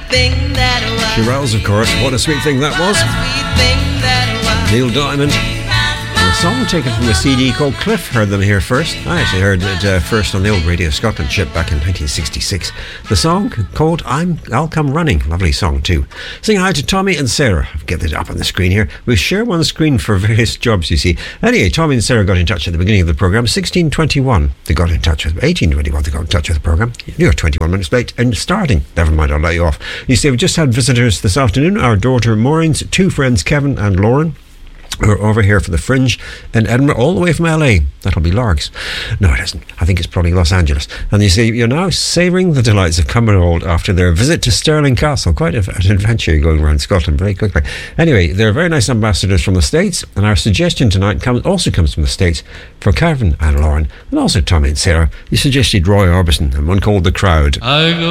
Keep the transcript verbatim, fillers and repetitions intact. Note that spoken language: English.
Shirelles, of course. What a sweet thing that was. Neil Diamond. A song taken from a C D called Cliff. Heard them here first. I actually heard it uh, first on the old Radio Scotland chip back in nineteen sixty-six. The song called I'm, I'll Come Running. Lovely song too. Saying hi to Tommy and Sarah. I've got it up on the screen here. We share one screen for various jobs, you see. Anyway, Tommy and Sarah got in touch at the beginning of the programme. sixteen twenty-one they got in touch with. eighteen twenty-one they got in touch with the programme. You're twenty-one minutes late and starting. Never mind, I'll let you off. You see, we've just had visitors this afternoon. Our daughter Maureen's two friends, Kevin and Lauren. We're over here for the Fringe in Edinburgh, all the way from L A. That'll be Largs. No, it isn't. I think it's probably Los Angeles. And you see, you're now savouring the delights of Cumbernauld after their visit to Stirling Castle. Quite a, an adventure going around Scotland very quickly. Anyway, they're very nice ambassadors from the States, and our suggestion tonight comes, also comes from the States for Kevin and Lauren, and also Tommy and Sarah. You suggested Roy Orbison and one called The Crowd. I